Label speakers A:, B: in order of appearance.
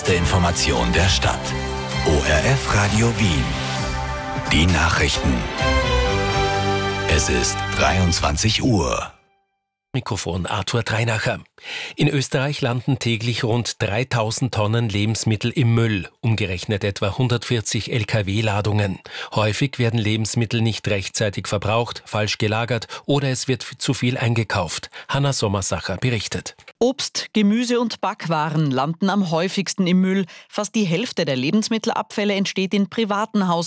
A: erste Information der Stadt. ORF Radio Wien. Die Nachrichten. Es ist 23 Uhr.
B: Mikrofon Arthur Dreinacher. In Österreich landen täglich rund 3000 Tonnen Lebensmittel im Müll, umgerechnet etwa 140 Lkw-Ladungen. Häufig werden Lebensmittel nicht rechtzeitig verbraucht, falsch gelagert oder es wird zu viel eingekauft. Hanna Sommersacher berichtet.
C: Obst, Gemüse und Backwaren landen am häufigsten im Müll. Fast die Hälfte der Lebensmittelabfälle entsteht in privaten Haushalten.